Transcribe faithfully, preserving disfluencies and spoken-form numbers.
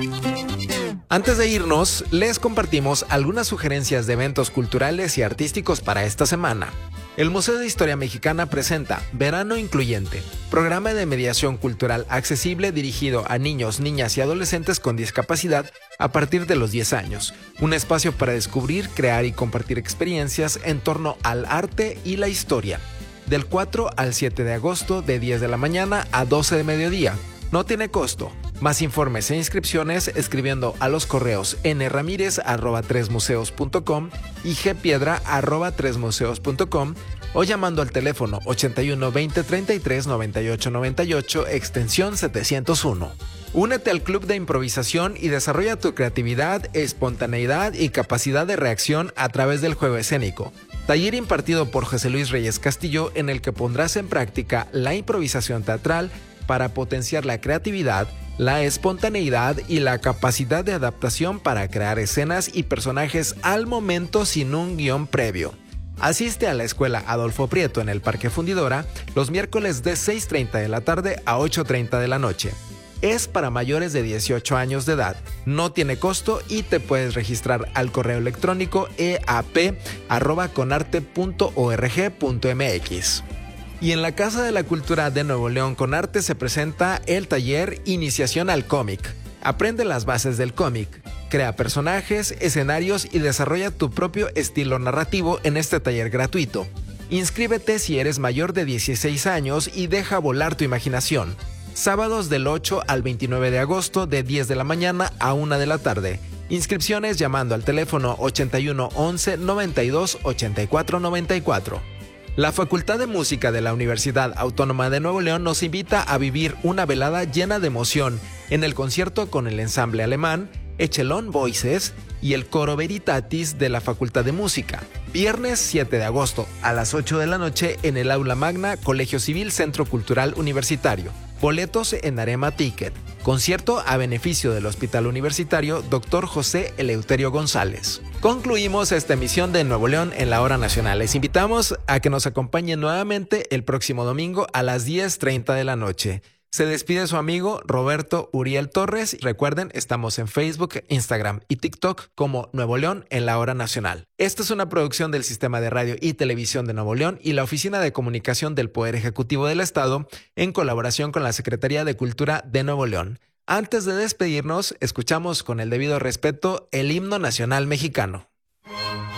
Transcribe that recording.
Antes de irnos, les compartimos algunas sugerencias de eventos culturales y artísticos para esta semana. El Museo de Historia Mexicana presenta Verano Incluyente, programa de mediación cultural accesible dirigido a niños, niñas y adolescentes con discapacidad a partir de los diez años. Un espacio para descubrir, crear y compartir experiencias en torno al arte y la historia. Del cuatro al siete de agosto, de diez de la mañana a doce de mediodía. No tiene costo. Más informes e inscripciones escribiendo a los correos nramirez arroba tres museos punto com y gpiedra arroba tres museos punto com o llamando al teléfono ochenta y uno, veinte, treinta y tres, noventa y ocho, noventa y ocho, extensión setecientos uno. Únete al club de improvisación y desarrolla tu creatividad, espontaneidad y capacidad de reacción a través del juego escénico. Taller impartido por José Luis Reyes Castillo en el que pondrás en práctica la improvisación teatral para potenciar la creatividad, la espontaneidad y la capacidad de adaptación para crear escenas y personajes al momento sin un guión previo. Asiste a la Escuela Adolfo Prieto en el Parque Fundidora los miércoles de seis treinta de la tarde a ocho treinta de la noche. Es para mayores de dieciocho años de edad, no tiene costo y te puedes registrar al correo electrónico e a p arroba conarte punto org punto m x. Y en la Casa de la Cultura de Nuevo León con Arte se presenta el taller Iniciación al Cómic. Aprende las bases del cómic, crea personajes, escenarios y desarrolla tu propio estilo narrativo en este taller gratuito. Inscríbete si eres mayor de dieciséis años y deja volar tu imaginación. Sábados del ocho al veintinueve de agosto de diez de la mañana a una de la tarde. Inscripciones llamando al teléfono ochenta y uno, once, noventa y dos, ochenta y cuatro, noventa y cuatro. La Facultad de Música de la Universidad Autónoma de Nuevo León nos invita a vivir una velada llena de emoción en el concierto con el ensamble alemán, Echelon Voices y el coro Veritatis de la Facultad de Música. Viernes siete de agosto a las ocho de la noche en el Aula Magna, Colegio Civil Centro Cultural Universitario. Boletos en Arema Ticket. Concierto a beneficio del Hospital Universitario doctor José Eleuterio González. Concluimos esta emisión de Nuevo León en la Hora Nacional. Les invitamos a que nos acompañen nuevamente el próximo domingo a las diez treinta de la noche. Se despide su amigo Roberto Uriel Torres. Recuerden, estamos en Facebook, Instagram y TikTok como Nuevo León en la Hora Nacional. Esta es una producción del Sistema de Radio y Televisión de Nuevo León y la Oficina de Comunicación del Poder Ejecutivo del Estado en colaboración con la Secretaría de Cultura de Nuevo León. Antes de despedirnos, escuchamos con el debido respeto el himno nacional mexicano.